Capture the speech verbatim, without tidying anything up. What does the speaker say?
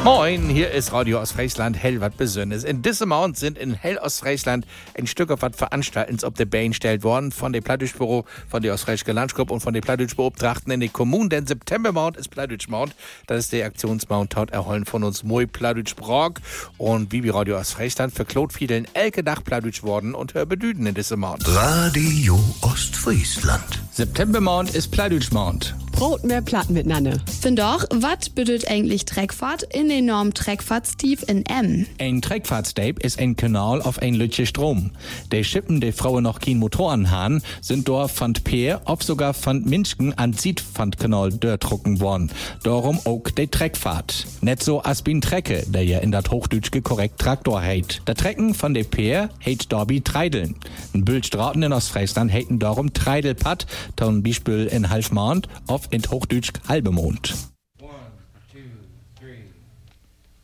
Moin, hier ist Radio Ostfriesland, hell wat Besonderes. In diesem Monat sind in hell Ostfriesland ein Stück auf was Veranstaltens auf der Beine gestellt worden von dem Plattdeutsch-Büro, von der Ostfriesische Landesgruppe und von den Plattdeutsch-Beobtrachten in die Kommunen. Denn Septembermount ist Plattdeutsch-Mount. Das ist der Aktionsmount, taut erholen von uns moi Plattdeutsch-Brog. Und wie wir Radio Ostfriesland für Claude Fiedeln elke Dach Plattdeutsch worden und hör bedüden in diesem Monat. Radio Ostfriesland. Septembermount ist Plattdeutsch-Mount. Brot mehr Platten mit Nanne. Find doch, was bedeutet eigentlich Treckfahrt in enorm Treckfahrtstief in M? Ein Treckfahrtstape ist ein Kanal auf ein Lütje Strom. Die Schippen, die Frauen noch kein Motoren haben, sind dort von Peer, auf sogar von Minschen an Ziet von Kanal durchdrucken worden. Darum auch die Treckfahrt. Nicht so as bin Trecke, der ja in dat Hochdütschke korrekt Traktor heit. Der Trecken von de Peer heit Dorbi Treideln. Ein Bildstraten in Ostfriesland heiten darum Treidelpad, zum Beispiel in Halfmond, auf in Hochdütsch Halbemond. One, two, three.